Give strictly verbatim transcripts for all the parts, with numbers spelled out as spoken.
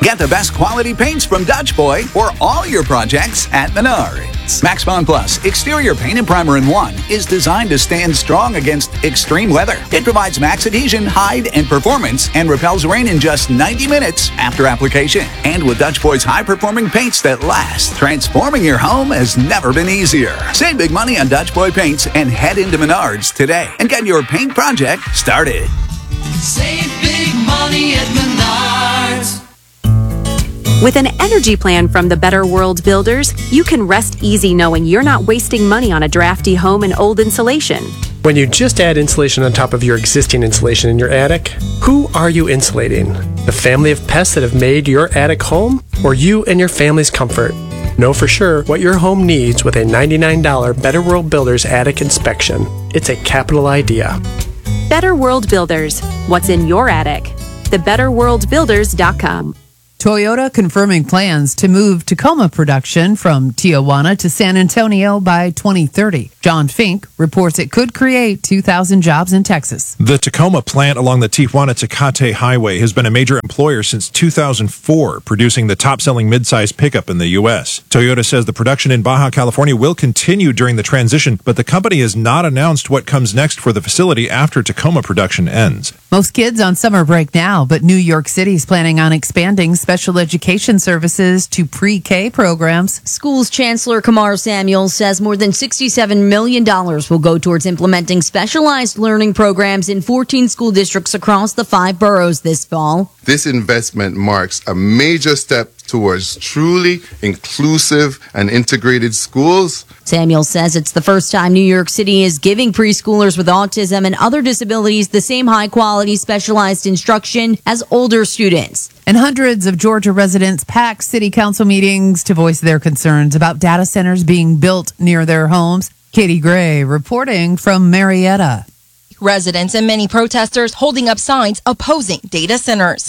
Get the best quality paints from Dutch Boy for all your projects at Menards. Max Bond Plus Exterior Paint and Primer in one is designed to stand strong against extreme weather. It provides max adhesion, hide, and performance and repels rain in just ninety minutes after application. And with Dutch Boy's high-performing paints that last, transforming your home has never been easier. Save big money on Dutch Boy paints and head into Menards today and get your paint project started. Save big money at Menards. With an energy plan from the Better World Builders, you can rest easy knowing you're not wasting money on a drafty home and old insulation. When you just add insulation on top of your existing insulation in your attic, who are you insulating? The family of pests that have made your attic home, or you and your family's comfort? Know for sure what your home needs with a ninety-nine dollars Better World Builders attic inspection. It's a capital idea. Better World Builders. What's in your attic? the better world builders dot com. Toyota confirming plans to move Tacoma production from Tijuana to San Antonio by twenty thirty. John Fink reports it could create two thousand jobs in Texas. The Tacoma plant along the Tijuana-Tecate Highway has been a major employer since two thousand four, producing the top-selling midsize pickup in the U S. Toyota says the production in Baja California will continue during the transition, but the company has not announced what comes next for the facility after Tacoma production ends. Most kids on summer break now, but New York City is planning on expanding special education services to pre-K programs. Schools Chancellor Kamar Samuel says more than sixty-seven million dollars will go towards implementing specialized learning programs in fourteen school districts across the five boroughs this fall. This investment marks a major step towards truly inclusive and integrated schools. Samuel says it's the first time New York City is giving preschoolers with autism and other disabilities the same high-quality specialized instruction as older students. And hundreds of Georgia residents pack city council meetings to voice their concerns about data centers being built near their homes. Katie Gray reporting from Marietta. Residents and many protesters holding up signs opposing data centers.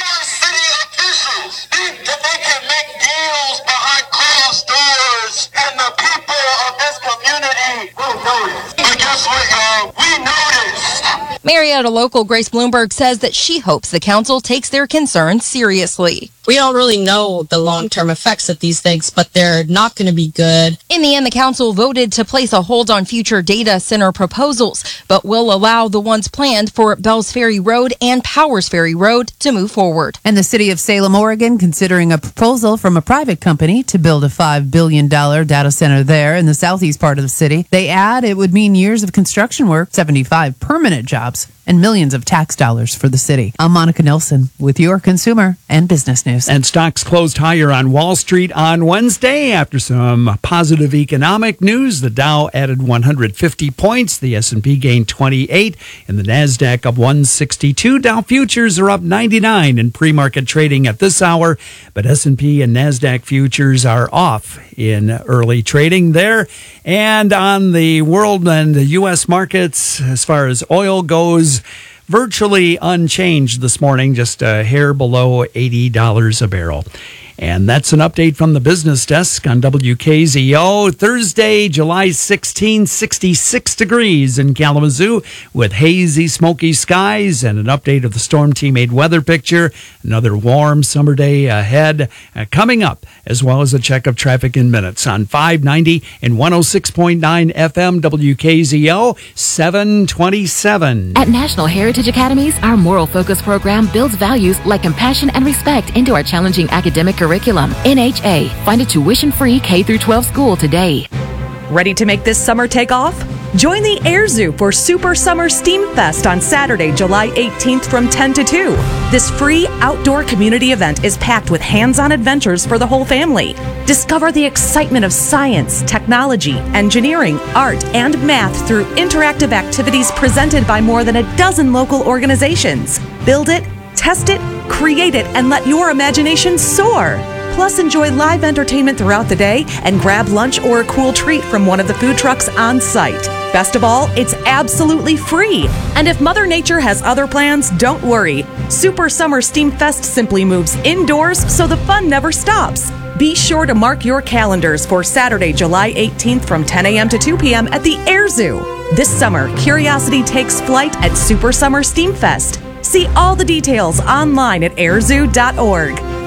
And the people of this community will notice. But guess what, y'all? We noticed. Marietta local Grace Bloomberg says that she hopes the council takes their concerns seriously. We don't really know the long-term effects of these things, but they're not going to be good. In the end, the council voted to place a hold on future data center proposals, but will allow the ones planned for Bells Ferry Road and Powers Ferry Road to move forward. And the city of Salem, Oregon, considering a proposal from a private company to build a five billion dollars data center there in the southeast part of the city. They add it would mean years of construction work, seventy-five permanent jobs, and millions of tax dollars for the city. I'm Monica Nilsson with your consumer and business news. And stocks closed higher on Wall Street on Wednesday after some positive economic news. The Dow added one hundred fifty points. The S and P gained twenty-eight, and the NASDAQ up one sixty-two. Dow futures are up ninety-nine in pre-market trading at this hour, but S and P and NASDAQ futures are off in early trading there. And on the world and the U S markets, as far as oil goes, virtually unchanged this morning, just a hair below eighty dollars a barrel. And that's an update from the business desk on W K Z O. Thursday, July sixteenth, sixty-six degrees in Kalamazoo with hazy, smoky skies and an update of the Storm Team eight weather picture. Another warm summer day ahead uh, coming up, as well as a check of traffic in minutes on five ninety and one oh six point nine F M W K Z O, seven twenty-seven. At National Heritage Academies, our moral focus program builds values like compassion and respect into our challenging academic curriculum. N H A. Find a tuition-free K through twelve school today. Ready to make this summer take off? Join the Air Zoo for Super Summer Steam Fest on Saturday, July eighteenth from ten to two. This free outdoor community event is packed with hands-on adventures for the whole family. Discover the excitement of science, technology, engineering, art, and math through interactive activities presented by more than a dozen local organizations. Build it, test it, create it, and let your imagination soar. Plus, enjoy live entertainment throughout the day and grab lunch or a cool treat from one of the food trucks on site. Best of all, it's absolutely free. And if Mother Nature has other plans, don't worry. Super Summer Steam Fest simply moves indoors so the fun never stops. Be sure to mark your calendars for Saturday, July eighteenth from ten a.m. to two p.m. at the Air Zoo. This summer, curiosity takes flight at Super Summer Steam Fest. See all the details online at air zoo dot org.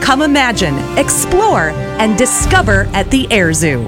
Come imagine, explore, and discover at the Air Zoo.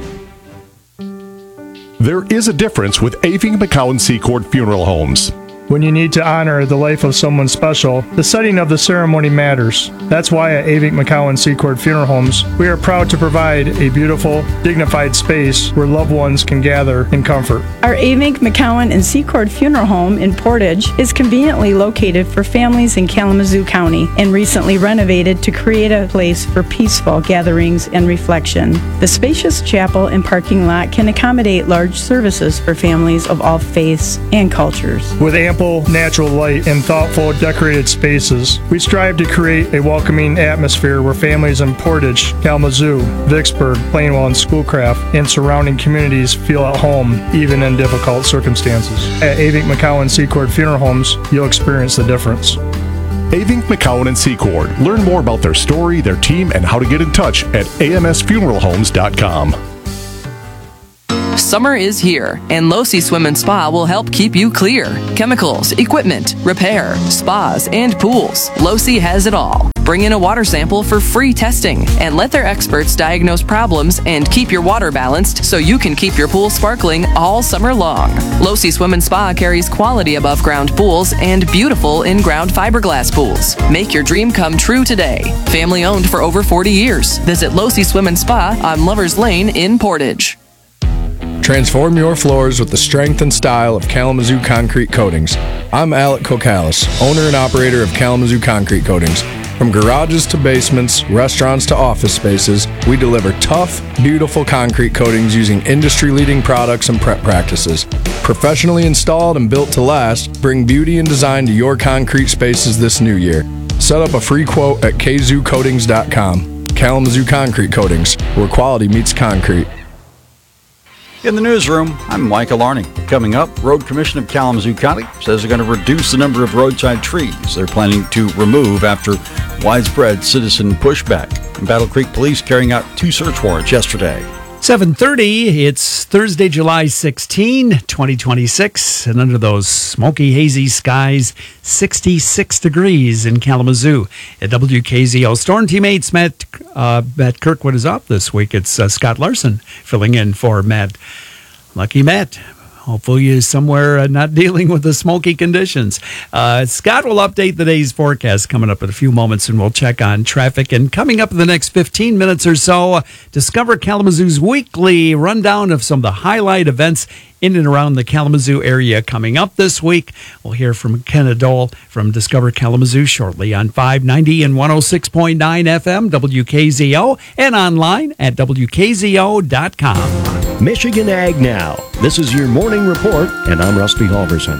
There is a difference with Aving McCowan Secord Funeral Homes. When you need to honor the life of someone special, the setting of the ceremony matters. That's why at Avink McCowan Secord Funeral Homes, we are proud to provide a beautiful, dignified space where loved ones can gather in comfort. Our Avink McCowan and Secord Funeral Home in Portage is conveniently located for families in Kalamazoo County and recently renovated to create a place for peaceful gatherings and reflection. The spacious chapel and parking lot can accommodate large services for families of all faiths and cultures. With ample natural light and thoughtful decorated spaces, we strive to create a welcoming atmosphere where families in Portage, Kalamazoo, Vicksburg, Plainwell, and Schoolcraft and surrounding communities feel at home even in difficult circumstances. At Avink McCowan Secord Funeral Homes, you'll experience the difference. Avink McCowan and Secord. Learn more about their story, their team, and how to get in touch at A M S funeral homes dot com. Summer is here, and Losi Swim and Spa will help keep you clear. Chemicals, equipment, repair, spas, and pools. Losi has it all. Bring in a water sample for free testing and let their experts diagnose problems and keep your water balanced so you can keep your pool sparkling all summer long. Losi Swim and Spa carries quality above ground pools and beautiful in-ground fiberglass pools. Make your dream come true today. Family owned for over forty years. Visit Losi Swim and Spa on Lovers Lane in Portage. Transform your floors with the strength and style of Kalamazoo Concrete Coatings. I'm Alec Kokalis, owner and operator of Kalamazoo Concrete Coatings. From garages to basements, restaurants to office spaces, we deliver tough, beautiful concrete coatings using industry-leading products and prep practices. Professionally installed and built to last, bring beauty and design to your concrete spaces this new year. Set up a free quote at k zoo coatings dot com. Kalamazoo Concrete Coatings, where quality meets concrete. In the newsroom, I'm Michael Arning. Coming up, Road Commission of Kalamazoo County says they're going to reduce the number of roadside trees they're planning to remove after widespread citizen pushback. And Battle Creek Police carrying out two search warrants yesterday. seven thirty, it's Thursday, July sixteenth, twenty twenty-six, and under those smoky, hazy skies, sixty-six degrees in Kalamazoo. At W K Z O, Storm teammates Matt, uh, Matt Kirkwood is off this week. It's uh, Scott Larson filling in for Matt. Lucky Matt. Hopefully you're somewhere uh, not dealing with the smoky conditions. Uh, Scott will update the day's forecast coming up in a few moments, and we'll check on traffic. And coming up in the next fifteen minutes or so, discover Kalamazoo's weekly rundown of some of the highlight events in and around the Kalamazoo area coming up this week. We'll hear from Kenna Dole from Discover Kalamazoo shortly on five ninety and one oh six point nine F M, W K Z O, and online at W K Z O dot com. Michigan Ag Now. This is your morning report, and I'm Rusty Halverson.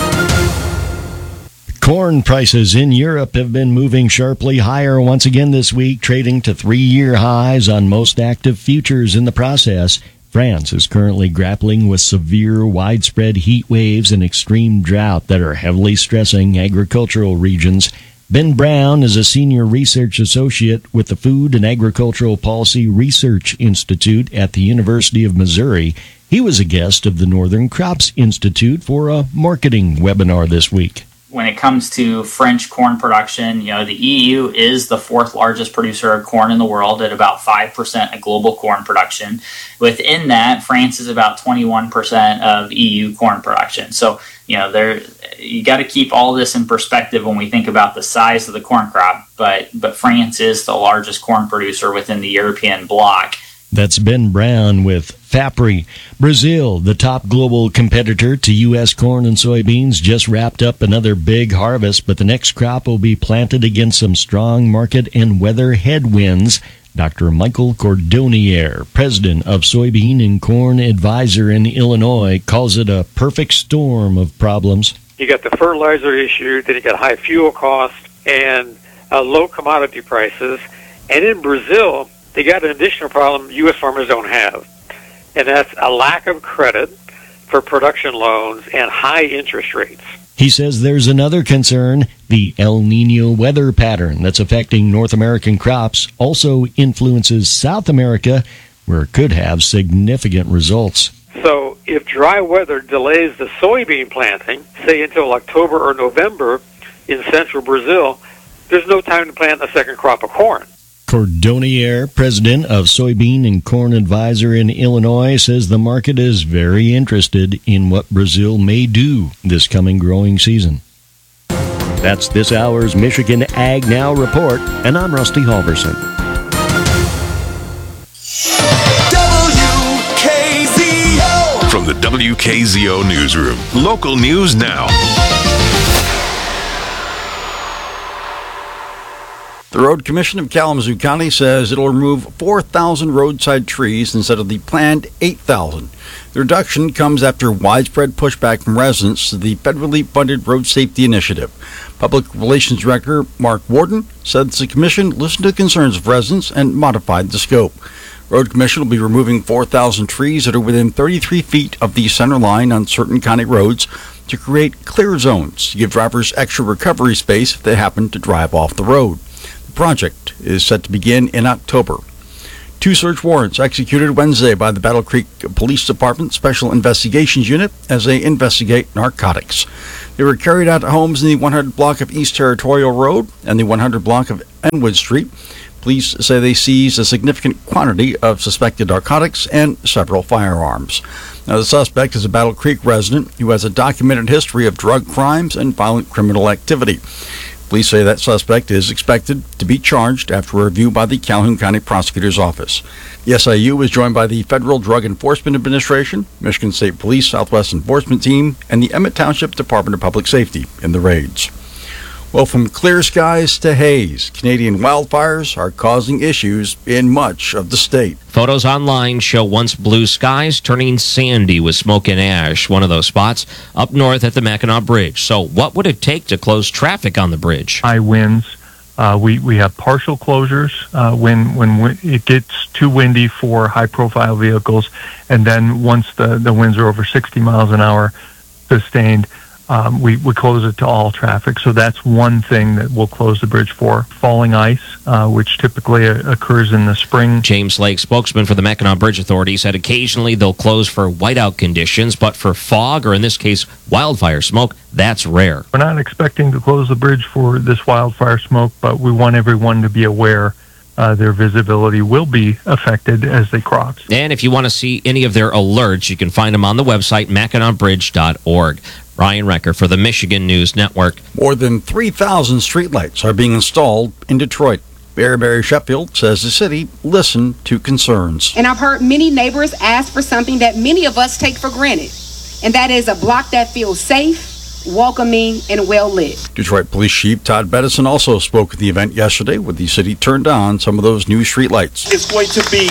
Corn prices in Europe have been moving sharply higher once again this week, trading to three-year highs on most active futures in the process. France is currently grappling with severe, widespread heat waves and extreme drought that are heavily stressing agricultural regions. Ben Brown is a senior research associate with the Food and Agricultural Policy Research Institute at the University of Missouri. He was a guest of the Northern Crops Institute for a marketing webinar this week. When it comes to French corn production, you know, the E U is the fourth largest producer of corn in the world at about five percent of global corn production. Within that, France is about twenty-one percent of E U corn production. So, you know, there you got to keep all this in perspective when we think about the size of the corn crop. But, but France is the largest corn producer within the European bloc. That's Ben Brown with FAPRI. Brazil, the top global competitor to U S corn and soybeans, just wrapped up another big harvest, but the next crop will be planted against some strong market and weather headwinds. Doctor Michael Cordonnier, president of Soybean and Corn Advisor in Illinois, calls it a perfect storm of problems. You got the fertilizer issue, then you got high fuel costs and uh, low commodity prices. And in Brazil, they got an additional problem U S farmers don't have, and that's a lack of credit for production loans and high interest rates. He says there's another concern. The El Nino weather pattern that's affecting North American crops also influences South America, where it could have significant results. So if dry weather delays the soybean planting, say until October or November in central Brazil, there's no time to plant a second crop of corn. Cordonnier, president of Soybean and Corn Advisor in Illinois, says the market is very interested in what Brazil may do this coming growing season. That's this hour's Michigan Ag Now report, and I'm Rusty Halverson. W K Z O. From the W K Z O newsroom, local news now. The Road Commission of Kalamazoo County says it'll remove four thousand roadside trees instead of the planned eight thousand. The reduction comes after widespread pushback from residents to the federally funded Road Safety Initiative. Public Relations Director Mark Warden said the commission listened to the concerns of residents and modified the scope. Road Commission will be removing four thousand trees that are within thirty-three feet of the center line on certain county roads to create clear zones to give drivers extra recovery space if they happen to drive off the road. Project is set to begin in October. Two search warrants executed Wednesday by the Battle Creek Police Department Special Investigations Unit as they investigate narcotics. They were carried out at homes in the one hundred block of East Territorial Road and the one hundred block of Enwood Street. Police say they seized a significant quantity of suspected narcotics and several firearms. Now, the suspect is a Battle Creek resident who has a documented history of drug crimes and violent criminal activity. Police say that suspect is expected to be charged after a review by the Calhoun County Prosecutor's Office. The S I U was joined by the Federal Drug Enforcement Administration, Michigan State Police Southwest Enforcement Team, and the Emmett Township Department of Public Safety in the raids. Well, from clear skies to haze, Canadian wildfires are causing issues in much of the state. Photos online show once blue skies turning sandy with smoke and ash, one of those spots up north at the Mackinac Bridge. So what would it take to close traffic on the bridge? High winds. Uh, we, we have partial closures uh, when, when w- it gets too windy for high-profile vehicles, and then once the, the winds are over sixty miles an hour sustained, Um, we, we close it to all traffic. So that's one thing that we'll close the bridge for. Falling ice, uh, which typically uh, occurs in the spring. James Lake, spokesman for the Mackinac Bridge Authority, said occasionally they'll close for whiteout conditions, but for fog, or in this case, wildfire smoke, that's rare. We're not expecting to close the bridge for this wildfire smoke, but we want everyone to be aware Uh, their visibility will be affected as they cross. And if you want to see any of their alerts, you can find them on the website, mackinac bridge dot org. Ryan Recker for the Michigan News Network. More than three thousand streetlights are being installed in Detroit. Barry Barry Sheffield says the city listened to concerns. And I've heard many neighbors ask for something that many of us take for granted, and that is a block that feels safe, welcoming, and well lit. Detroit Police Chief Todd Bettison also spoke at the event yesterday, with the city turned on some of those new streetlights. It's going to be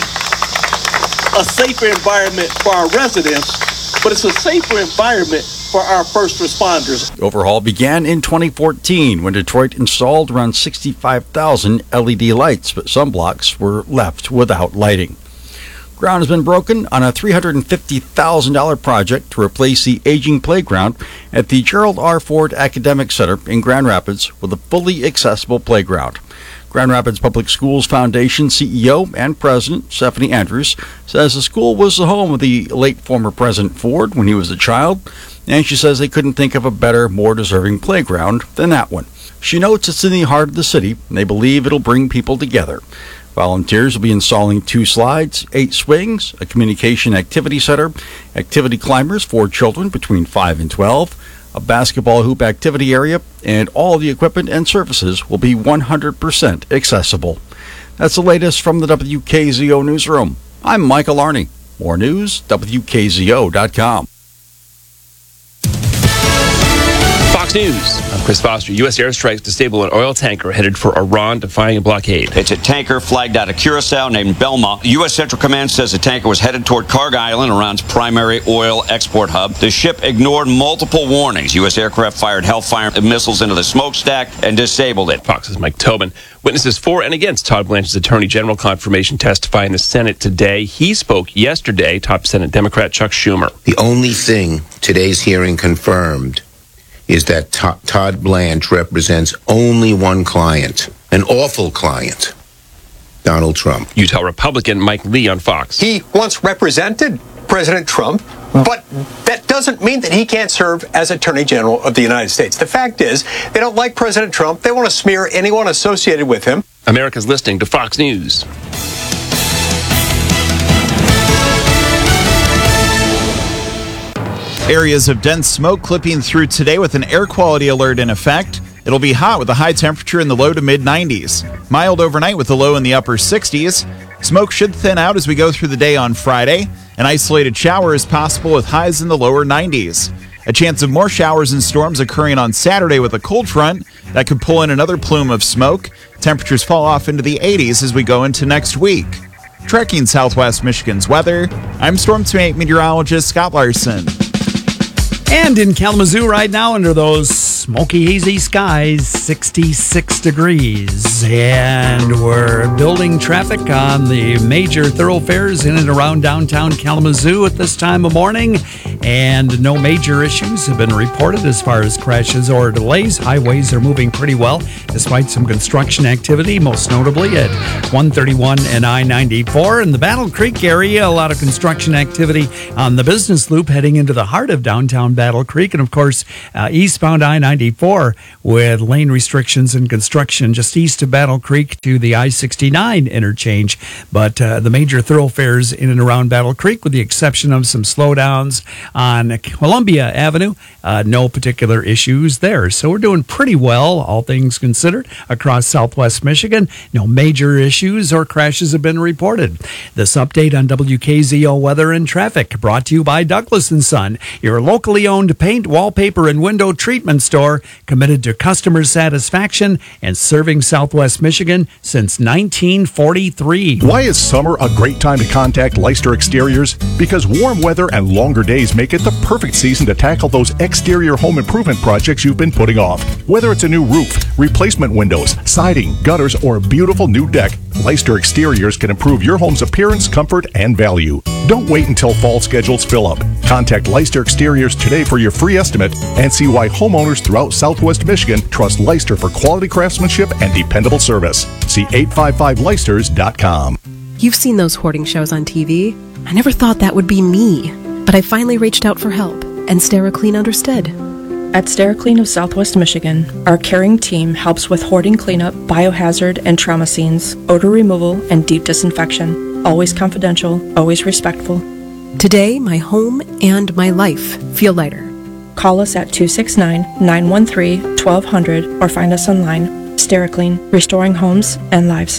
a safer environment for our residents, but it's a safer environment for our first responders. The overhaul began in twenty fourteen when Detroit installed around sixty-five thousand L E D lights, but some blocks were left without lighting. Ground has been broken on a three hundred fifty thousand dollars project to replace the aging playground at the Gerald R. Ford Academic Center in Grand Rapids with a fully accessible playground. Grand Rapids Public Schools Foundation C E O and President Stephanie Andrews says the school was the home of the late former President Ford when he was a child, and she says they couldn't think of a better, more deserving playground than that one. She notes it's in the heart of the city, and they believe it'll bring people together. Volunteers will be installing two slides, eight swings, a communication activity center, activity climbers for children between five and twelve, a basketball hoop activity area, and all the equipment and services will be one hundred percent accessible. That's the latest from the W K Z O newsroom. I'm Michael Arney. More news, W K Z O dot com. Fox News. I'm Chris Foster. U S airstrikes disable an oil tanker headed for Iran, defying a blockade. It's a tanker flagged out of Curacao named Belma. U S Central Command says the tanker was headed toward Karg Island, Iran's primary oil export hub. The ship ignored multiple warnings. U S aircraft fired Hellfire missiles into the smokestack and disabled it. Fox's Mike Tobin. Witnesses for and against Todd Blanche's Attorney General confirmation testify in the Senate today. He spoke yesterday, top Senate Democrat Chuck Schumer. The only thing today's hearing confirmed is that Todd Blanche represents only one client, an awful client, Donald Trump. Utah Republican Mike Lee on Fox. He once represented President Trump But that doesn't mean that he can't serve as Attorney General of the United States. The fact is, they don't like President Trump. They want to smear anyone associated with him. America's listening to Fox News. Areas of dense smoke clipping through today with an air quality alert in effect. It'll be hot with a high temperature in the low to mid nineties. Mild overnight with a low in the upper sixties. Smoke should thin out as we go through the day on Friday. An isolated shower is possible with highs in the lower nineties. A chance of more showers and storms occurring on Saturday with a cold front that could pull in another plume of smoke. Temperatures fall off into the eighties as we go into next week. Tracking Southwest Michigan's weather, I'm Storm Team meteorologist Scott Larson. And in Kalamazoo right now, under those smoky, hazy skies, sixty-six degrees. And we're building traffic on the major thoroughfares in and around downtown Kalamazoo at this time of morning. And no major issues have been reported as far as crashes or delays. Highways are moving pretty well, despite some construction activity, most notably at one thirty-one and I ninety-four. In the Battle Creek area, a lot of construction activity on the business loop heading into the heart of downtown Battle Creek. And of course, uh, eastbound I ninety-four with lane restrictions and construction just east of Battle Creek to the I sixty-nine interchange. But uh, the major thoroughfares in and around Battle Creek, with the exception of some slowdowns on Columbia Avenue, uh, no particular issues there. So we're doing pretty well, all things considered, across Southwest Michigan. No major issues or crashes have been reported. This update on W K Z O weather and traffic brought to you by Douglas and Son, your locally owned paint, wallpaper, and window treatment store committed to customer satisfaction and serving Southwest Michigan since nineteen forty-three. Why is summer a great time to contact Leister Exteriors? Because warm weather and longer days make it the perfect season to tackle those exterior home improvement projects you've been putting off. Whether it's a new roof, replacement windows, siding, gutters, or a beautiful new deck, Leister Exteriors can improve your home's appearance, comfort, and value. Don't wait until fall schedules fill up. Contact Leister Exteriors today for your free estimate and see why homeowners throughout Southwest Michigan trust Leister for quality craftsmanship and dependable service. See eight five five leisters dot com. You've seen those hoarding shows on T V. I never thought that would be me, but I finally reached out for help, and SteriClean understood. At SteriClean of Southwest Michigan, our caring team helps with hoarding cleanup, biohazard and trauma scenes, odor removal, and deep disinfection. Always confidential, always respectful. Today, my home and my life feel lighter. Call us at two six nine, nine one three, twelve hundred or find us online. SteriClean, restoring homes and lives.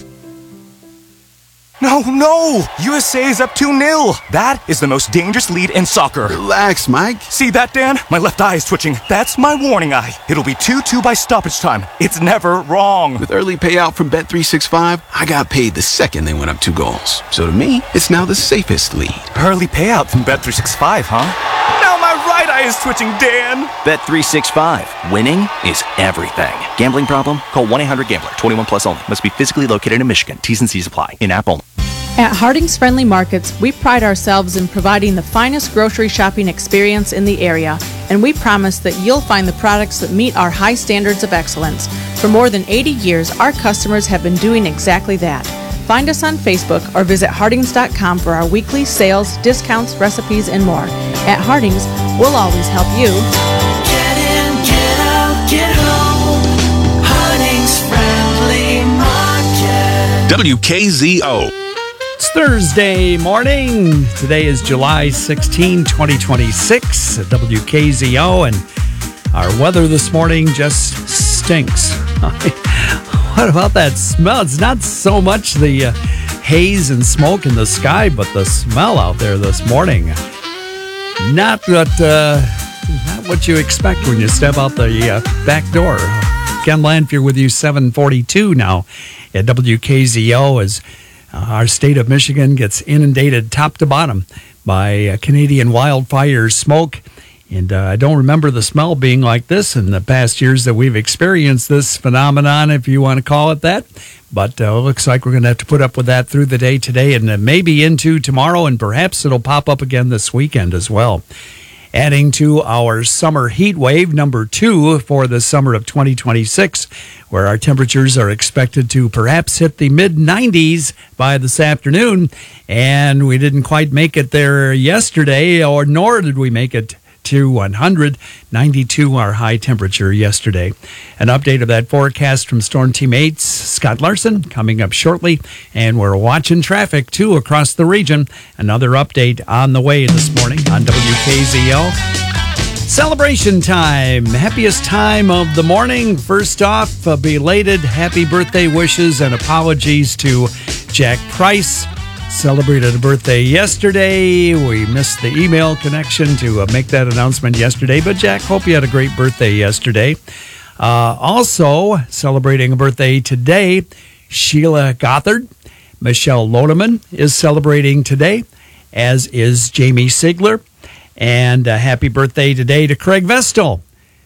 No, no! U S A is up two nil. That is the most dangerous lead in soccer. Relax, Mike. See that, Dan? My left eye is twitching. That's my warning eye. It'll be two two by stoppage time. It's never wrong. With early payout from Bet three sixty-five, I got paid the second they went up two goals. So to me, it's now the safest lead. Early payout from Bet three sixty-five, huh? Now my right eye is twitching, Dan. Bet three sixty-five. Winning is everything. Gambling problem? Call one eight hundred gambler. twenty-one plus only. Must be physically located in Michigan. T's and C's apply. In-app only. At Harding's Friendly Markets, we pride ourselves in providing the finest grocery shopping experience in the area, and we promise that you'll find the products that meet our high standards of excellence. For more than eighty years, our customers have been doing exactly that. Find us on Facebook or visit hardings dot com for our weekly sales, discounts, recipes, and more. At Harding's, we'll always help you. Get in, get out, get home. Harding's Friendly Market. W K Z O. It's Thursday morning. Today is July sixteenth, twenty twenty-six at W K Z O, and our weather this morning just stinks. What about that smell? It's not so much the uh, haze and smoke in the sky, but the smell out there this morning. Not what, uh, not what you expect when you step out the uh, back door. Ken Lanfear with you, seven forty-two now at W K Z O, as uh, our state of Michigan gets inundated top to bottom by uh, Canadian wildfire smoke. And uh, I don't remember the smell being like this in the past years that we've experienced this phenomenon, if you want to call it that. But uh, it looks like we're going to have to put up with that through the day today and uh, maybe into tomorrow, and perhaps it'll pop up again this weekend as well. adding to our summer heat wave number two for the summer of twenty twenty-six, where our temperatures are expected to perhaps hit the mid nineties by this afternoon. And we didn't quite make it there yesterday, or nor did we make it to one hundred. ninety-two our high temperature yesterday. An update of that forecast from Storm Team eight's Scott Larson coming up shortly. And we're watching traffic too across the region. Another update on the way this morning on W K Z O. Celebration time. Happiest time of the morning. First off, a belated happy birthday wishes and apologies to Jack Price. Celebrated a birthday yesterday. We missed the email connection to uh, make that announcement yesterday. But Jack, hope you had a great birthday yesterday. Uh, also, celebrating a birthday today, Sheila Gothard. Michelle Lodeman is celebrating today, as is Jamie Sigler. And a happy birthday today to Craig Vestal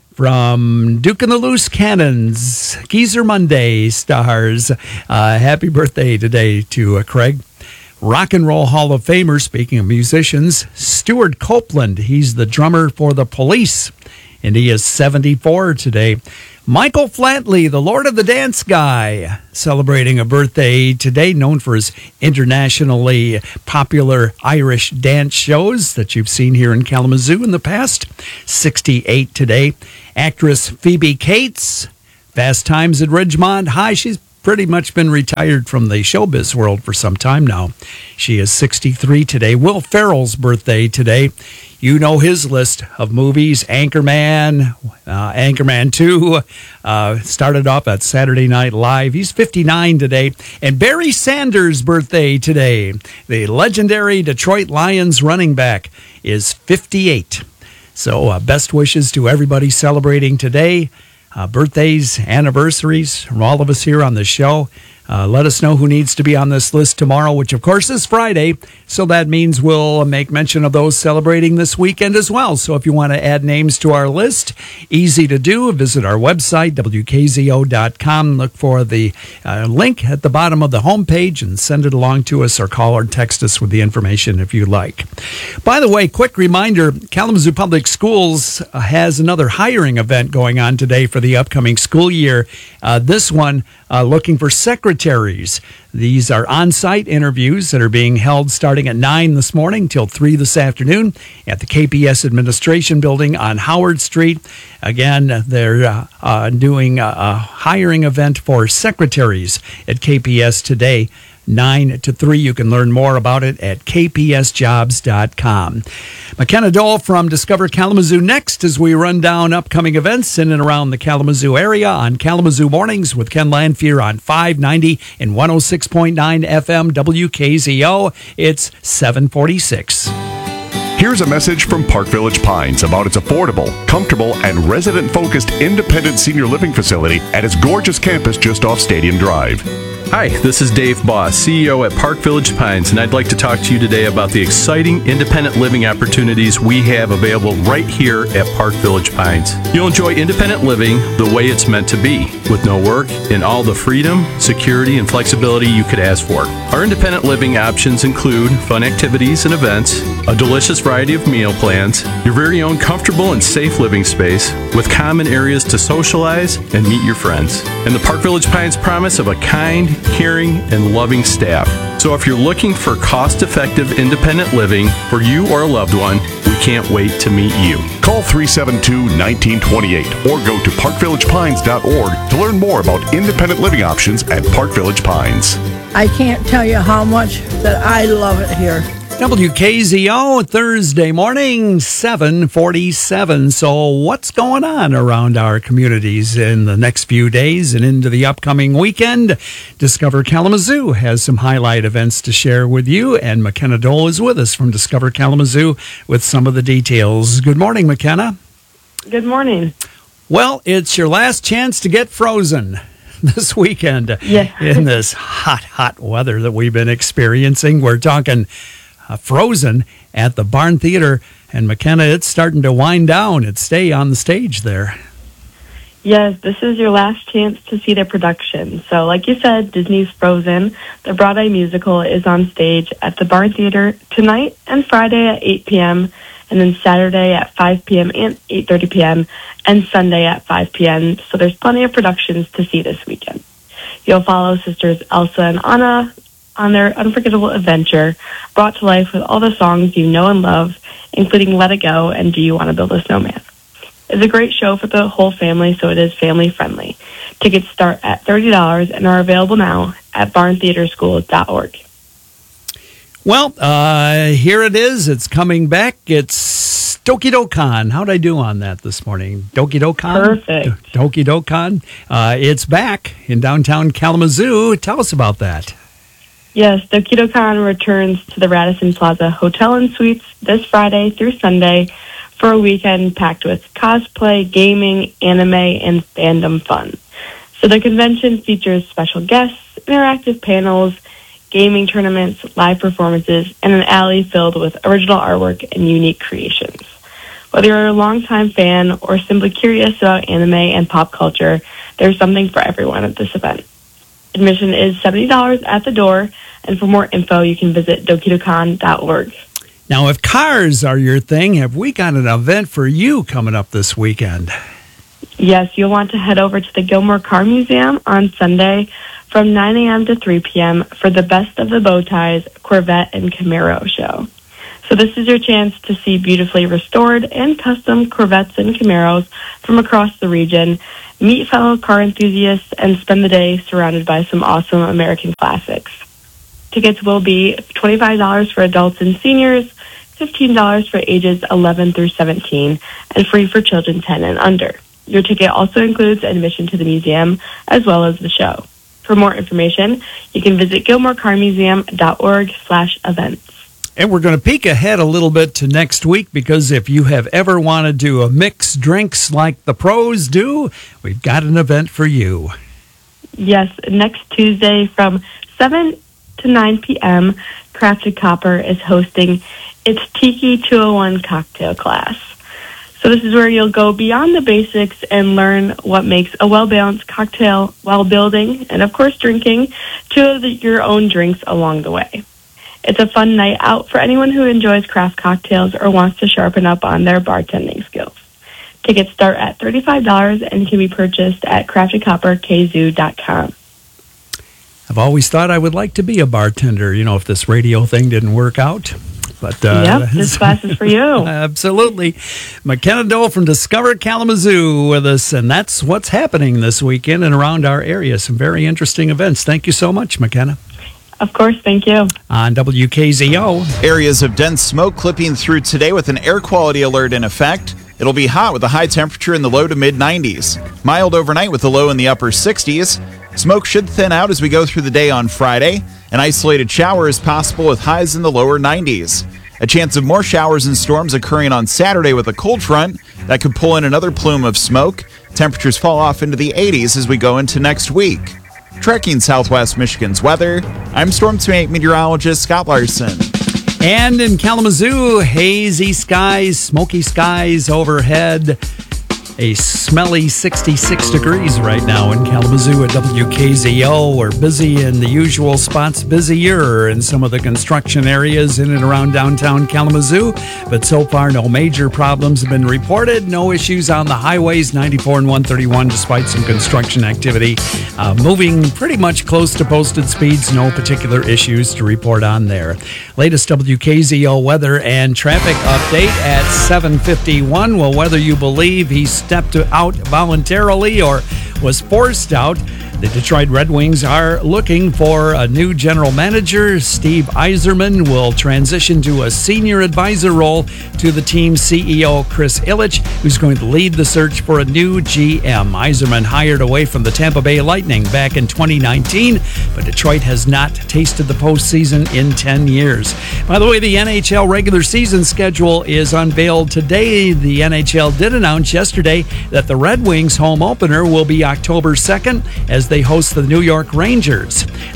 from Duke and the Loose Cannons. Geezer Monday stars. Uh, happy birthday today to uh, Craig. Rock and Roll Hall of Famer, speaking of musicians, Stuart Copeland. He's the drummer for The Police, and he is seventy-four today. Michael Flatley, the Lord of the Dance guy, celebrating a birthday today, known for his internationally popular Irish dance shows that you've seen here in Kalamazoo in the past. sixty-eight today. Actress Phoebe Cates, Fast Times at Ridgemont High. She's pretty much been retired from the showbiz world for some time now. She is sixty-three today. Will Ferrell's birthday today. You know his list of movies. Anchorman, uh, Anchorman two, uh, started off at Saturday Night Live. He's fifty-nine today. And Barry Sanders' birthday today. The legendary Detroit Lions running back is fifty-eight. So uh, best wishes to everybody celebrating today. Uh, birthdays, anniversaries from all of us here on the show. Uh, let us know who needs to be on this list tomorrow, which of course is Friday. So that means we'll make mention of those celebrating this weekend as well. So if you want to add names to our list, easy to do. Visit our website, W K Z O dot com. Look for the uh, link at the bottom of the homepage and send it along to us, or call or text us with the information if you like. By the way, quick reminder, Kalamazoo Public Schools has another hiring event going on today for the upcoming school year. Uh, this one uh, looking for secretaries. These are on-site interviews that are being held starting at nine this morning till three this afternoon at the K P S Administration Building on Howard Street. Again, they're uh, uh, doing a, a hiring event for secretaries at K P S today, nine to three. You can learn more about it at K P S jobs dot com. McKenna Dole from Discover Kalamazoo next as we run down upcoming events in and around the Kalamazoo area on Kalamazoo Mornings with Ken Lanfear on five ninety and one oh six point nine F M W K Z O. It's seven forty-six. Here's a message from Park Village Pines about its affordable, comfortable, and resident-focused independent senior living facility at its gorgeous campus just off Stadium Drive. Hi, this is Dave Boss, C E O at Park Village Pines, and I'd like to talk to you today about the exciting independent living opportunities we have available right here at Park Village Pines. You'll enjoy independent living the way it's meant to be, with no work and all the freedom, security, and flexibility you could ask for. Our independent living options include fun activities and events, a delicious variety of meal plans, your very own comfortable and safe living space, with common areas to socialize and meet your friends, and the Park Village Pines promise of a kind, caring, and loving staff. So if you're looking for cost-effective independent living for you or a loved one, we can't wait to meet you. Call three seven two, one nine two eight or go to park village pines dot org to learn more about independent living options at Park Village Pines. I can't tell you how much that I love it here. W K Z O, Thursday morning, seven forty-seven. So what's going on around our communities in the next few days and into the upcoming weekend? Discover Kalamazoo has some highlight events to share with you, and McKenna Dole is with us from Discover Kalamazoo with some of the details. Good morning, McKenna. Good morning. Well, it's your last chance to get frozen this weekend. Yeah. In this hot, hot weather that we've been experiencing. We're talking Uh, Frozen at the Barn Theater. And McKenna, it's starting to wind down. It's stay on the stage there. Yes, this is your last chance to see the production. So like you said, Disney's Frozen, the Broadway musical, is on stage at the Barn Theater tonight and Friday at eight p.m. and then Saturday at five p.m. and eight thirty p.m., and Sunday at five p.m., so there's plenty of productions to see this weekend. You'll follow sisters Elsa and Anna on their unforgettable adventure, brought to life with all the songs you know and love, including Let It Go and Do You Want to Build a Snowman. It's a great show for the whole family, so it is family-friendly. Tickets start at thirty dollars and are available now at barn theater school dot org. Well, uh, here it is. It's coming back. It's Doki Dokkan. How'd I do on that this morning? Doki Dokkan? Perfect. Do- Doki Dokkan. Uh, it's back in downtown Kalamazoo. Tell us about that. Yes, Doki Dokkan returns to the Radisson Plaza Hotel and Suites this Friday through Sunday for a weekend packed with cosplay, gaming, anime, and fandom fun. So the convention features special guests, interactive panels, gaming tournaments, live performances, and an alley filled with original artwork and unique creations. Whether you're a longtime fan or simply curious about anime and pop culture, there's something for everyone at this event. Admission is seventy dollars at the door, and for more info, you can visit doki dokkan dot org. Now, if cars are your thing, have we got an event for you coming up this weekend? Yes, you'll want to head over to the Gilmore Car Museum on Sunday from nine a.m. to three p.m. for the Best of the Bow Ties Corvette and Camaro show. So this is your chance to see beautifully restored and custom Corvettes and Camaros from across the region, meet fellow car enthusiasts, and spend the day surrounded by some awesome American classics. Tickets will be twenty-five dollars for adults and seniors, fifteen dollars for ages eleven through seventeen, and free for children ten and under. Your ticket also includes admission to the museum as well as the show. For more information, you can visit gilmore car museum dot org slash events. And we're going to peek ahead a little bit to next week, because if you have ever wanted to uh, mix drinks like the pros do, we've got an event for you. Yes, next Tuesday from seven to nine p.m., Crafted Copper is hosting its Tiki two oh one cocktail class. So this is where you'll go beyond the basics and learn what makes a well-balanced cocktail while building, and of course drinking, two of the, your own drinks along the way. It's a fun night out for anyone who enjoys craft cocktails or wants to sharpen up on their bartending skills. Tickets start at thirty-five dollars and can be purchased at crafted copper k zoo dot com. I've always thought I would like to be a bartender, you know, if this radio thing didn't work out. But uh, yep, this class is for you. Absolutely. McKenna Dole from Discover Kalamazoo with us, and that's what's happening this weekend and around our area. Some very interesting events. Thank you so much, McKenna. Of course, thank you. On W K Z O. Areas of dense smoke clipping through today with an air quality alert in effect. It'll be hot with a high temperature in the low to mid nineties. Mild overnight with a low in the upper sixties. Smoke should thin out as we go through the day on Friday. An isolated shower is possible with highs in the lower nineties. A chance of more showers and storms occurring on Saturday with a cold front that could pull in another plume of smoke. Temperatures fall off into the eighties as we go into next week. Trekking Southwest Michigan's weather, I'm Storm Team meteorologist Scott Larson. And in Kalamazoo, hazy skies, smoky skies overhead. A smelly sixty-six degrees right now in Kalamazoo at W K Z O. We're busy in the usual spots, busier in some of the construction areas in and around downtown Kalamazoo. But so far, no major problems have been reported. No issues on the highways, ninety-four and one thirty-one, despite some construction activity. Uh, moving pretty much close to posted speeds. No particular issues to report on there. Latest W K Z O weather and traffic update at seven fifty-one. Well, whether you believe he's stepped out voluntarily or was forced out, the Detroit Red Wings are looking for a new general manager. Steve Yzerman will transition to a senior advisor role to the team's C E O, Chris Ilitch, who's going to lead the search for a new G M. Yzerman hired away from the Tampa Bay Lightning back in twenty nineteen, but Detroit has not tasted the postseason in ten years. By the way, the N H L regular season schedule is unveiled today. The N H L did announce yesterday that the Red Wings home opener will be October second as they host the New York Rangers.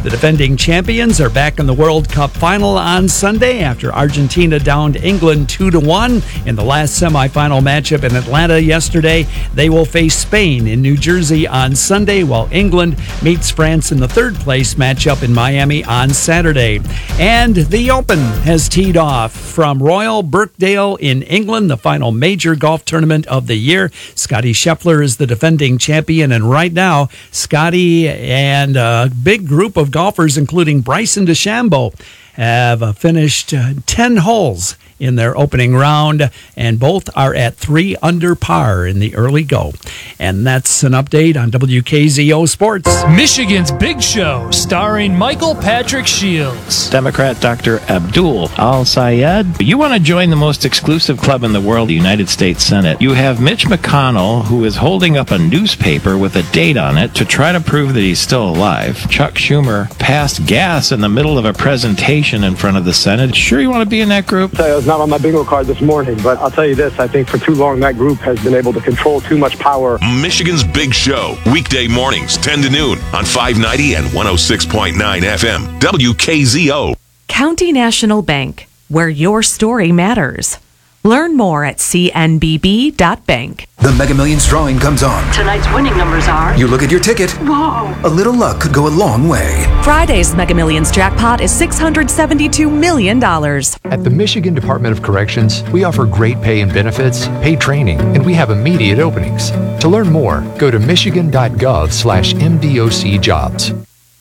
The defending champions are back in the World Cup final on Sunday after Argentina downed England two to one in the last semifinal matchup in Atlanta yesterday. They will face Spain in New Jersey on Sunday, while England meets France in the third place matchup in Miami on Saturday. And the Open has teed off from Royal Birkdale in England, the final major golf tournament of the year. Scotty Scheffler is the defending champion, and right now, Scotty and a big group of golfers, including Bryson DeChambeau, have uh, finished uh, ten holes in their opening round, and both are at three under par in the early go. And that's an update on W K Z O Sports. Michigan's Big Show, starring Michael Patrick Shields. Democrat Doctor Abdul Al-Sayed. You want to join the most exclusive club in the world, the United States Senate. You have Mitch McConnell, who is holding up a newspaper with a date on it to try to prove that he's still alive. Chuck Schumer passed gas in the middle of a presentation in front of the Senate. Sure you want to be in that group? It was not on my bingo card this morning, but I'll tell you this, I think for too long that group has been able to control too much power. Michigan's Big Show, weekday mornings, ten to noon on five ninety and one oh six point nine F M, W K Z O. County National Bank, where your story matters. Learn more at c n b b dot bank. The Mega Millions drawing comes on. Tonight's winning numbers are... You look at your ticket. Whoa! A little luck could go a long way. Friday's Mega Millions jackpot is six hundred seventy-two million dollars. At the Michigan Department of Corrections, we offer great pay and benefits, paid training, and we have immediate openings. To learn more, go to michigan.gov slash MDOC jobs.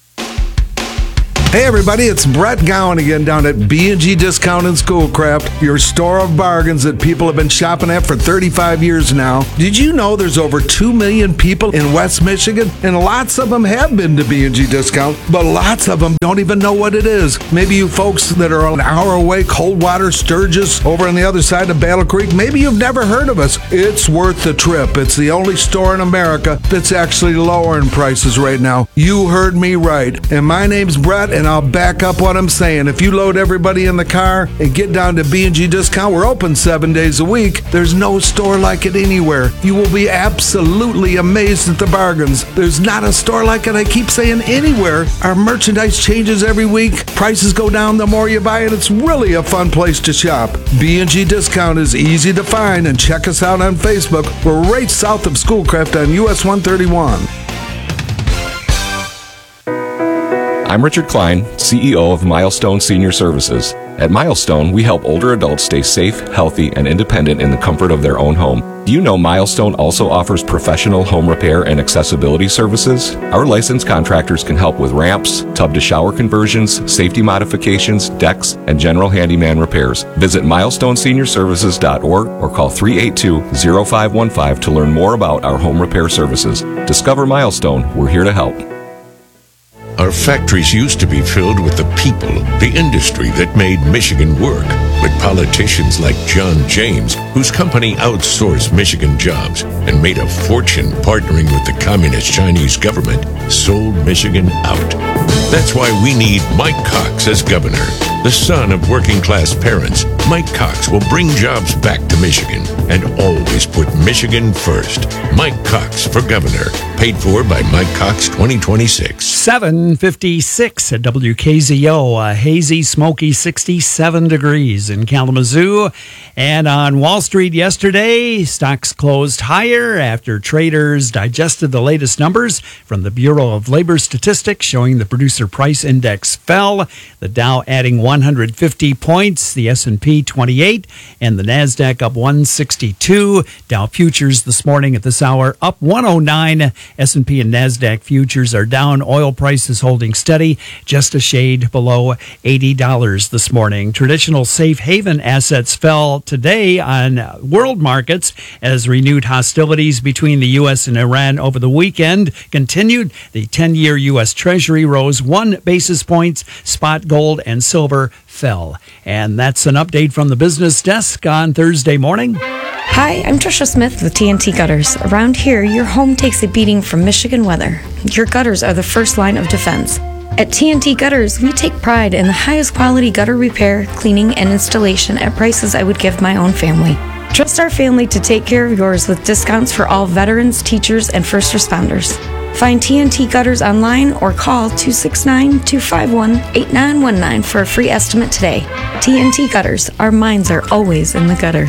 Hey everybody, it's Brett Gowan again down at B and G Discount and Schoolcraft, your store of bargains that people have been shopping at for thirty-five years now. Did you know there's over two million people in West Michigan? And lots of them have been to B and G Discount, but lots of them don't even know what it is. Maybe you folks that are an hour away, Coldwater, Sturgis, over on the other side of Battle Creek, maybe you've never heard of us. It's worth the trip. It's the only store in America that's actually lowering prices right now. You heard me right. And my name's Brett, and I'll back up what I'm saying. If you load everybody in the car and get down to B and G Discount, we're open seven days a week. There's no store like it anywhere. You will be absolutely amazed at the bargains. There's not a store like it, I keep saying, anywhere. Our merchandise changes every week. Prices go down the more you buy it. It's really a fun place to shop. B and G Discount is easy to find, and check us out on Facebook. We're right south of Schoolcraft on U S one thirty-one. I'm Richard Klein, C E O of Milestone Senior Services. At Milestone, we help older adults stay safe, healthy, and independent in the comfort of their own home. Do you know Milestone also offers professional home repair and accessibility services? Our licensed contractors can help with ramps, tub-to-shower conversions, safety modifications, decks, and general handyman repairs. Visit milestone senior services dot org or call three eight two, zero five one five to learn more about our home repair services. Discover Milestone. We're here to help. Our factories used to be filled with the people, the industry that made Michigan work. But politicians like John James, whose company outsourced Michigan jobs and made a fortune partnering with the communist Chinese government, sold Michigan out. That's why we need Mike Cox as governor. The son of working-class parents, Mike Cox will bring jobs back to Michigan and always put Michigan first. Mike Cox for governor. Paid for by Mike Cox twenty twenty-six. seven fifty-six at W K Z O. A hazy, smoky sixty-seven degrees in Kalamazoo. And on Wall Street yesterday, stocks closed higher after traders digested the latest numbers from the Bureau of Labor Statistics showing the producer price index fell. The Dow adding one hundred fifty points, the S and P twenty-eight, and the NASDAQ up one sixty-two. Dow futures this morning at this hour up one oh nine. S and P and NASDAQ futures are down. Oil prices holding steady, just a shade below eighty dollars this morning. Traditional safe haven assets fell today on world markets as renewed hostilities between the U S and Iran over the weekend continued. The ten-year U S Treasury rose one basis points. Spot gold and silver fell. And that's an update from the business desk on Thursday morning. Hi, I'm Trisha Smith with T N T Gutters. Around here, your home takes a beating from Michigan weather. Your gutters are the first line of defense. At T N T Gutters, we take pride in the highest quality gutter repair, cleaning, and installation at prices I would give my own family. Trust our family to take care of yours with discounts for all veterans, teachers, and first responders. Find T N T Gutters online or call two six nine, two five one, eight nine one nine for a free estimate today. T N T Gutters, our minds are always in the gutter.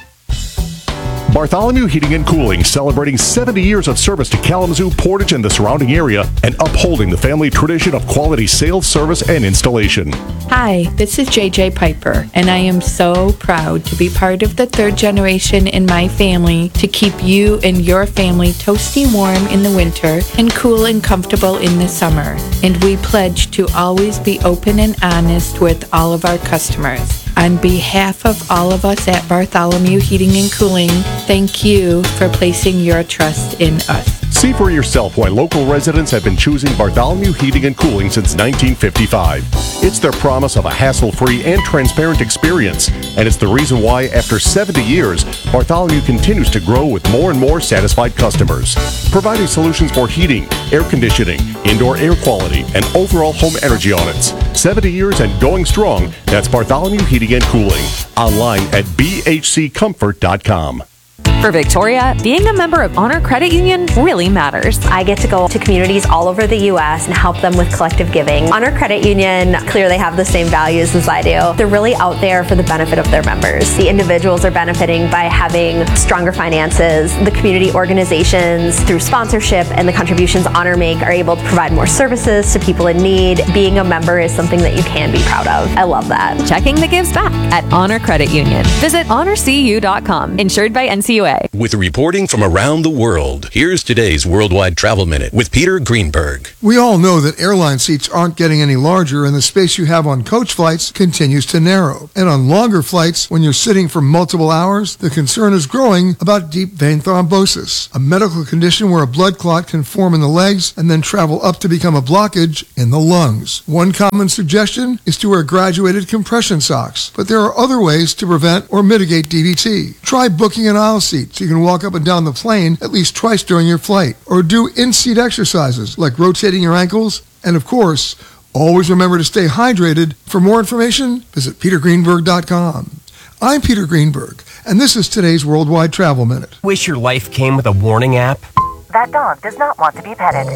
Bartholomew Heating and Cooling, celebrating seventy years of service to Kalamazoo, Portage, and the surrounding area, and upholding the family tradition of quality sales, service, and installation. Hi, this is J J Piper, and I am so proud to be part of the third generation in my family to keep you and your family toasty warm in the winter and cool and comfortable in the summer. And we pledge to always be open and honest with all of our customers. On behalf of all of us at Bartholomew Heating and Cooling, thank you for placing your trust in us. See for yourself why local residents have been choosing Bartholomew Heating and Cooling since nineteen fifty-five. It's their promise of a hassle-free and transparent experience, and it's the reason why, after seventy years, Bartholomew continues to grow with more and more satisfied customers, providing solutions for heating, air conditioning, indoor air quality, and overall home energy audits. seventy years and going strong. That's Bartholomew Heating and Cooling. Online at b h c comfort dot com. For Victoria, being a member of Honor Credit Union really matters. I get to go to communities all over the U S and help them with collective giving. Honor Credit Union clearly have the same values as I do. They're really out there for the benefit of their members. The individuals are benefiting by having stronger finances. The community organizations, through sponsorship and the contributions Honor make, are able to provide more services to people in need. Being a member is something that you can be proud of. I love that. Checking the gives back at Honor Credit Union. Visit honor c u dot com. Insured by N C U A. With reporting from around the world, here's today's Worldwide Travel Minute with Peter Greenberg. We all know that airline seats aren't getting any larger and the space you have on coach flights continues to narrow. And on longer flights, when you're sitting for multiple hours, the concern is growing about deep vein thrombosis, a medical condition where a blood clot can form in the legs and then travel up to become a blockage in the lungs. One common suggestion is to wear graduated compression socks, but there are other ways to prevent or mitigate D V T. Try booking an aisle seat so you can walk up and down the plane at least twice during your flight. Or do in-seat exercises like rotating your ankles. And of course, always remember to stay hydrated. For more information, visit peter greenberg dot com. I'm Peter Greenberg, and this is today's Worldwide Travel Minute. Wish your life came with a warning app? That dog does not want to be petted.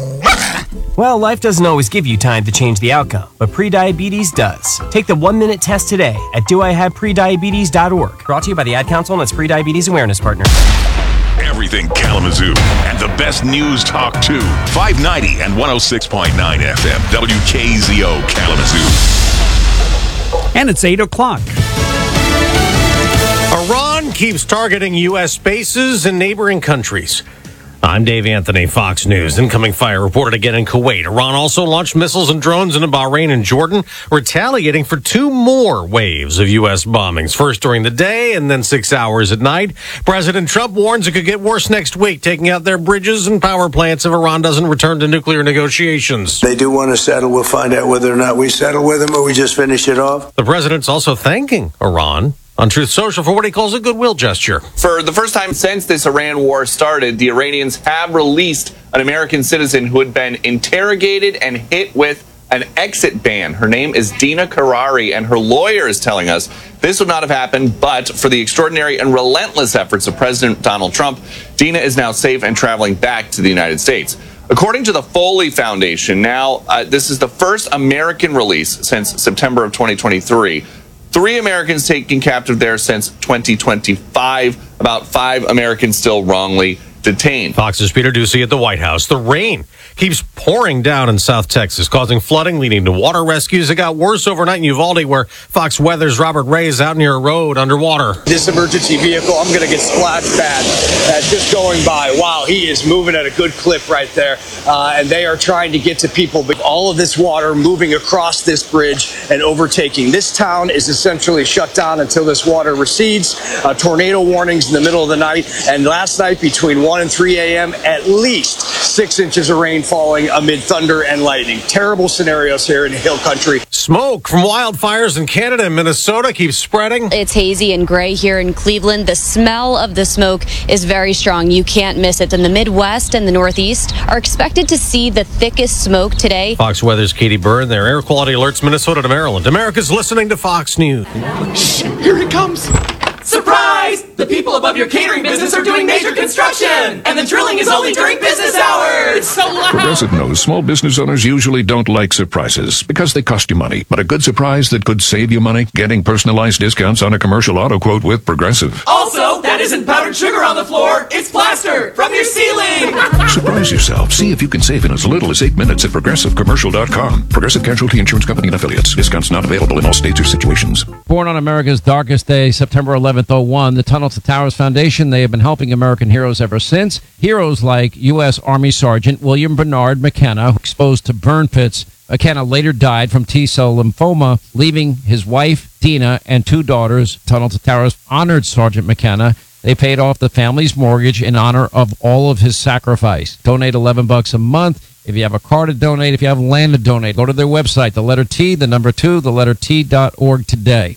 Well, life doesn't always give you time to change the outcome, but prediabetes does. Take the one-minute test today at do I have prediabetes dot org. Brought to you by the Ad Council and its Prediabetes Awareness Partner. Everything Kalamazoo and the best news talk too. five ninety and one oh six point nine F M. W K Z O Kalamazoo. And it's eight o'clock. Iran keeps targeting U S bases in neighboring countries. I'm Dave Anthony, Fox News. Incoming fire reported again in Kuwait. Iran also launched missiles and drones into Bahrain and Jordan, retaliating for two more waves of U S bombings, first during the day and then six hours at night. President Trump warns it could get worse next week, taking out their bridges and power plants if Iran doesn't return to nuclear negotiations. They do want to settle. We'll find out whether or not we settle with them or we just finish it off. The president's also thanking Iran on Truth Social for what he calls a goodwill gesture. For the first time since this Iran war started, the Iranians have released an American citizen who had been interrogated and hit with an exit ban. Her name is Dina Karari, and her lawyer is telling us this would not have happened but for the extraordinary and relentless efforts of President Donald Trump. Dina is now safe and traveling back to the United States. According to the Foley Foundation, now uh, this is the first American release since September of twenty twenty-three. Three Americans taken captive there since twenty twenty-five. About five Americans still wrongly detained. Fox's Peter Ducey at the White House. The rain keeps pouring down in South Texas, causing flooding, leading to water rescues. It got worse overnight in Uvalde, where Fox Weather's Robert Ray is out near a road underwater. This emergency vehicle, I'm going to get splashed bad uh, just going by. Wow, he is moving at a good clip right there. Uh, and they are trying to get to people. But all of this water moving across this bridge and overtaking. This town is essentially shut down until this water recedes. Uh, tornado warnings in the middle of the night. And last night between one and three a.m., at least six inches of rain falling amid thunder and lightning. Terrible scenarios here in Hill Country. Smoke from wildfires in Canada and Minnesota keeps spreading. It's hazy and gray here in Cleveland. The smell of the smoke is very strong. You can't miss it. And the Midwest and the Northeast are expected to see the thickest smoke today. Fox Weather's Katie Byrne. Their air quality alerts Minnesota to Maryland. America's listening to Fox News. Shh, here it comes. Surprise! The people above your catering business are doing major construction, and the drilling is only during business hours. So loud. Progressive knows small business owners usually don't like surprises because they cost you money. But a good surprise that could save you money? Getting personalized discounts on a commercial auto quote with Progressive. Also, that isn't powdered sugar on the floor. It's plaster from your ceiling. Surprise yourself. See if you can save in as little as eight minutes at progressive commercial dot com. Progressive Casualty Insurance Company and affiliates. Discounts not available in all states or situations. Born on America's darkest day, September eleventh, oh one, the Tunnel to Towers Foundation, they have been helping American heroes ever since. Heroes like U S Army Sergeant William Bernard McKenna, exposed to burn pits. McKenna later died from T-cell lymphoma, leaving his wife, Dina, and two daughters. Tunnel to Towers honored Sergeant McKenna. They paid off the family's mortgage in honor of all of his sacrifice. Donate eleven bucks a month. If you have a car to donate, if you have land to donate, go to their website, the letter T, the number two, the letter T dot org today.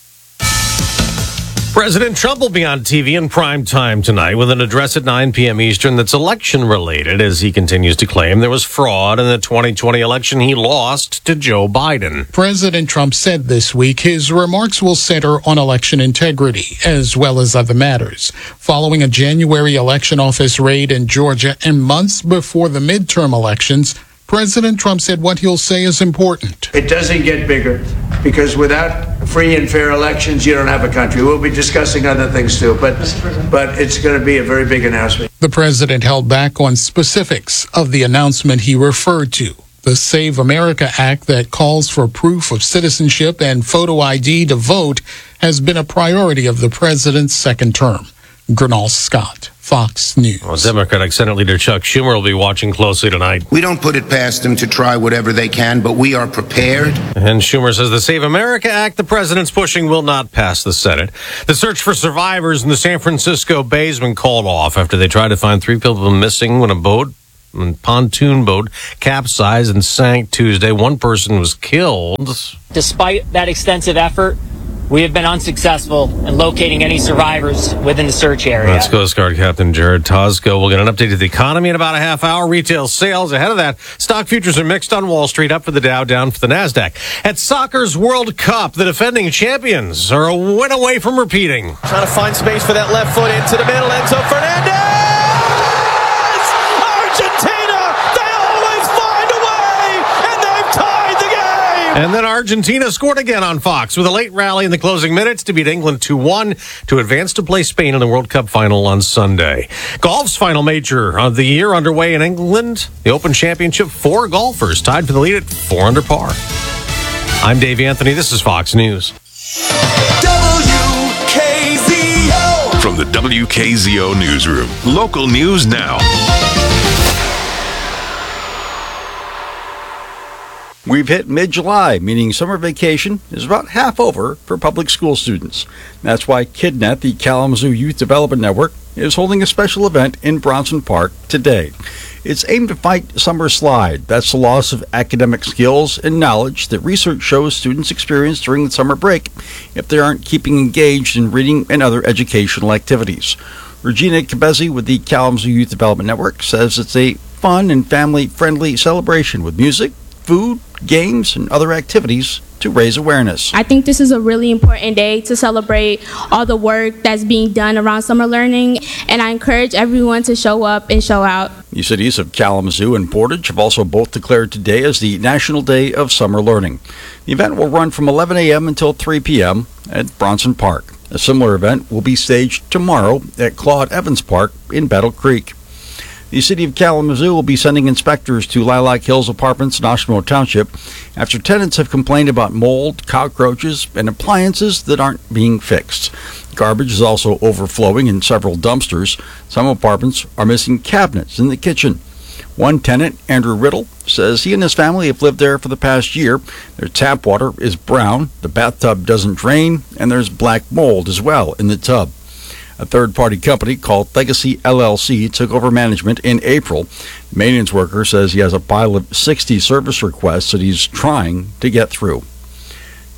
President Trump will be on T V in prime time tonight with an address at nine p.m. Eastern that's election-related as he continues to claim there was fraud in the twenty twenty election he lost to Joe Biden. President Trump said this week his remarks will center on election integrity as well as other matters. Following a January election office raid in Georgia and months before the midterm elections, President Trump said what he'll say is important. It doesn't get bigger because without free and fair elections, you don't have a country. We'll be discussing other things too, but but it's going to be a very big announcement. The president held back on specifics of the announcement he referred to. The Save America Act that calls for proof of citizenship and photo I D to vote has been a priority of the president's second term. Gernal Scott, Fox News. Well, Democratic Senate Leader Chuck Schumer will be watching closely tonight. We don't put it past them to try whatever they can, but we are prepared. And Schumer says the Save America Act the president's pushing will not pass the Senate. The search for survivors in the San Francisco Bay has been called off after they tried to find three people missing when a boat, a pontoon boat, capsized and sank Tuesday. One person was killed. Despite that extensive effort, we have been unsuccessful in locating any survivors within the search area. That's Coast Guard Captain Jared Tosco. We'll get an update of the economy in about a half hour. Retail sales ahead of that. Stock futures are mixed on Wall Street, up for the Dow, down for the NASDAQ. At soccer's World Cup, the defending champions are a win away from repeating. Trying to find space for that left foot into the middle. Enzo Fernandez! Argentina! They always find a way! And they've tied the game! And then Argentina scored again on Fox with a late rally in the closing minutes to beat England two one to advance to play Spain in the World Cup final on Sunday. Golf's final major of the year underway in England. The Open Championship, four golfers tied for the lead at four under par. I'm Dave Anthony. This is Fox News. W K Z O. From the W K Z O newsroom, local news now. We've hit mid-July, meaning summer vacation is about half over for public school students. That's why KidNet, the Kalamazoo Youth Development Network, is holding a special event in Bronson Park today. It's aimed to fight summer slide. That's the loss of academic skills and knowledge that research shows students experience during the summer break if they aren't keeping engaged in reading and other educational activities. Regina Cabezzi with the Kalamazoo Youth Development Network says it's a fun and family-friendly celebration with music, food, games, and other activities to raise awareness. I think this is a really important day to celebrate all the work that's being done around summer learning, and I encourage everyone to show up and show out. The cities of Kalamazoo and Portage have also both declared today as the National Day of Summer Learning. The event will run from eleven a.m. until three p.m. at Bronson Park. A similar event will be staged tomorrow at Claude Evans Park in Battle Creek. The city of Kalamazoo will be sending inspectors to Lilac Hills Apartments in Oshimo Township after tenants have complained about mold, cockroaches, and appliances that aren't being fixed. Garbage is also overflowing in several dumpsters. Some apartments are missing cabinets in the kitchen. One tenant, Andrew Riddle, says he and his family have lived there for the past year. Their tap water is brown, the bathtub doesn't drain, and there's black mold as well in the tub. A third-party company called Legacy L L C took over management in April. The maintenance worker says he has a pile of sixty service requests that he's trying to get through.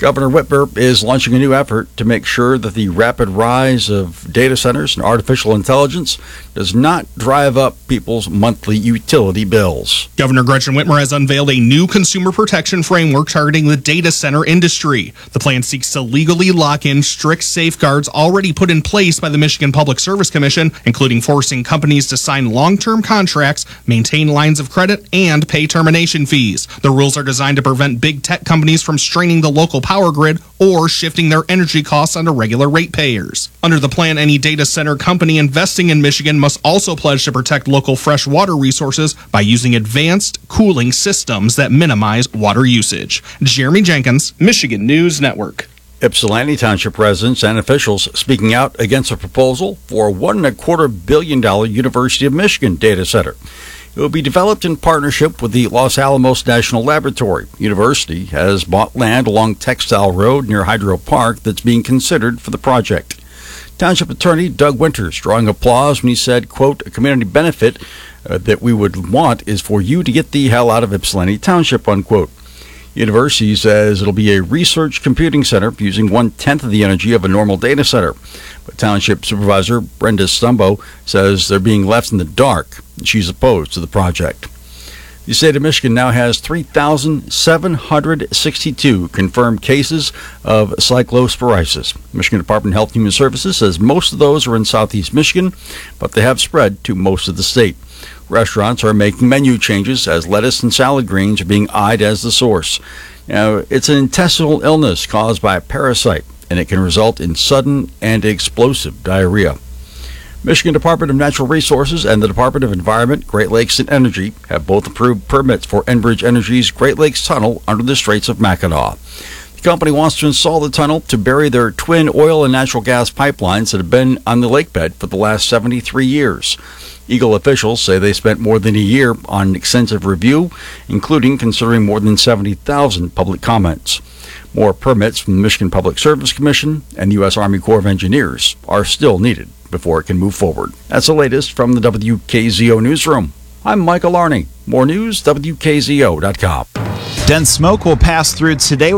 Governor Whitmer is launching a new effort to make sure that the rapid rise of data centers and artificial intelligence does not drive up people's monthly utility bills. Governor Gretchen Whitmer has unveiled a new consumer protection framework targeting the data center industry. The plan seeks to legally lock in strict safeguards already put in place by the Michigan Public Service Commission, including forcing companies to sign long-term contracts, maintain lines of credit, and pay termination fees. The rules are designed to prevent big tech companies from straining the local power grid or shifting their energy costs onto regular ratepayers. Under the plan, any data center company investing in Michigan must also pledge to protect local fresh water resources by using advanced cooling systems that minimize water usage. Jeremy Jenkins, Michigan News Network. Ypsilanti Township residents and officials speaking out against a proposal for a one and a quarter billion dollar University of Michigan data center. It will be developed in partnership with the Los Alamos National Laboratory. University has bought land along Textile Road near Hydro Park that's being considered for the project. Township Attorney Doug Winters drawing applause when he said, quote, a community benefit uh, that we would want is for you to get the hell out of Ypsilanti Township, unquote. University says it'll be a research computing center using one-tenth of the energy of a normal data center. But Township Supervisor Brenda Stumbo says they're being left in the dark, and she's opposed to the project. The state of Michigan now has three thousand seven hundred sixty-two confirmed cases of cyclosporiasis. Michigan Department of Health and Human Services says most of those are in southeast Michigan, but they have spread to most of the state. Restaurants are making menu changes as lettuce and salad greens are being eyed as the source. Now, it's an intestinal illness caused by a parasite, and it can result in sudden and explosive diarrhea. Michigan Department of Natural Resources and the Department of Environment, Great Lakes and Energy have both approved permits for Enbridge Energy's Great Lakes Tunnel under the Straits of Mackinac. The company wants to install the tunnel to bury their twin oil and natural gas pipelines that have been on the lakebed for the last seventy-three years. Eagle officials say they spent more than a year on an extensive review, including considering more than seventy thousand public comments. More permits from the Michigan Public Service Commission and the U S Army Corps of Engineers are still needed before it can move forward. That's the latest from the W K Z O Newsroom. I'm Michael Arney. More news, W K Z O dot com. Dense smoke will pass through today.